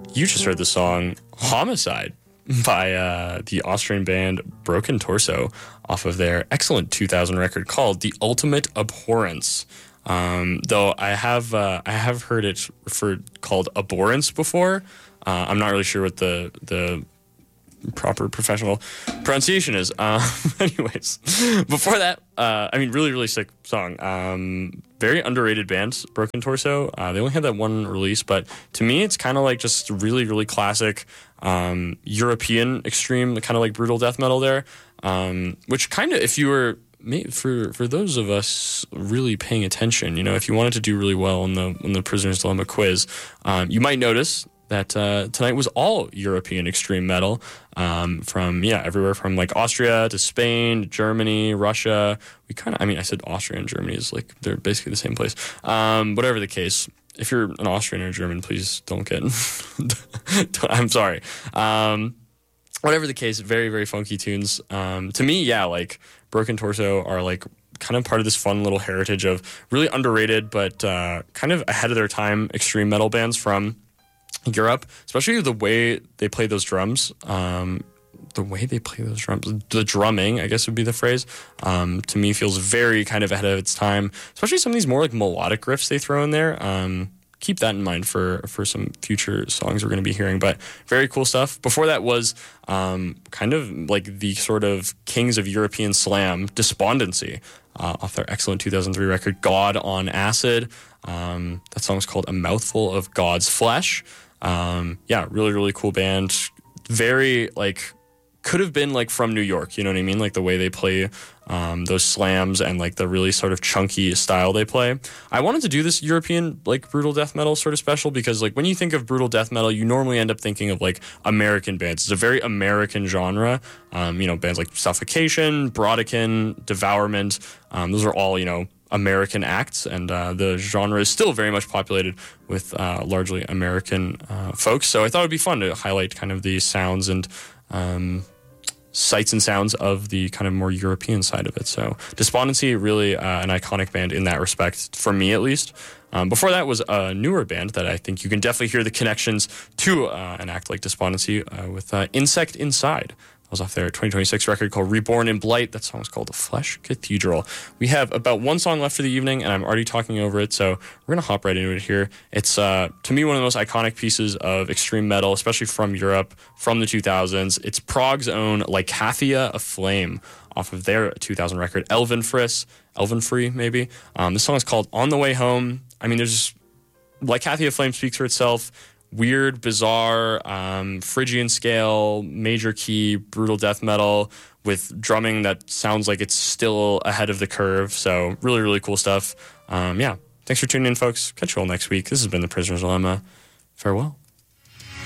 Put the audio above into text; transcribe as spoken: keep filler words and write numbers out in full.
You just heard the song Homicide by uh, the Austrian band Broken Torso off of their excellent two thousand record called The Ultimate Abhorrence. Um, though I have uh, I have heard it referred called abhorrence before. Uh, I'm not really sure what the the proper professional pronunciation is. Um, anyways, before that, uh, I mean, really, really sick song. Um, very underrated band, Broken Torso. Uh, they only had that one release, but to me, it's kind of like just really, really classic um, European extreme, kind of like brutal death metal there. Um, which kind of, if you were, for for those of us really paying attention, you know, if you wanted to do really well in the in the Prisoner's Dilemma quiz, um, you might notice that uh, tonight was all European extreme metal um, from, yeah, everywhere from like Austria to Spain, to Germany, Russia. We kind of, I mean, I said Austria and Germany is like, they're basically the same place. Um, whatever the case, if you're an Austrian or German, please don't get, I'm sorry. Um, whatever the case, very, very funky tunes. Um, to me, yeah, like Broken Torso are like kind of part of this fun little heritage of really underrated, but uh, kind of ahead of their time extreme metal bands from Europe, especially the way they play those drums. Um, the way they play those drums, the drumming, I guess would be the phrase, um, to me feels very kind of ahead of its time, especially some of these more like melodic riffs they throw in there. Um, keep that in mind for, for some future songs we're going to be hearing, but very cool stuff. Before that was um, kind of like the sort of kings of European slam, Despondency, uh, off their excellent two thousand three record, God on Acid. Um, that song's called A Mouthful of God's Flesh. Um, yeah, really, really cool band. Very, like, could have been, like, from New York, you know what I mean? Like, the way they play um, those slams and, like, the really sort of chunky style they play. I wanted to do this European, like, brutal death metal sort of special because, like, when you think of brutal death metal, you normally end up thinking of, like, American bands. It's a very American genre. Um, you know, bands like Suffocation, Brodekin, Devourment. Um, those are all, you know, American acts, and uh, the genre is still very much populated with uh, largely American uh, folks. So I thought it'd be fun to highlight kind of the sounds and um, sights and sounds of the kind of more European side of it. So Despondency, really uh, an iconic band in that respect, for me at least. Um, before that was a newer band that I think you can definitely hear the connections to uh, an act like Despondency uh, with uh, Insect Inside. That was off their twenty twenty-six record called Reborn in Blight. That song's called The Flesh Cathedral. We have about one song left for the evening, and I'm already talking over it, so we're going to hop right into it here. It's, uh, to me, one of the most iconic pieces of extreme metal, especially from Europe, from the two thousands. It's Prague's own Lycathia Aflame off of their two thousand record, Elvenfris, Elvenfree, maybe. Um, this song is called On the Way Home. I mean, there's just, Lycathia Aflame speaks for itself. Weird, bizarre, um, Phrygian scale, major key, brutal death metal with drumming that sounds like it's still ahead of the curve. So really, really cool stuff. Um, yeah. Thanks for tuning in, folks. Catch you all next week. This has been The Prisoner's Dilemma. Farewell.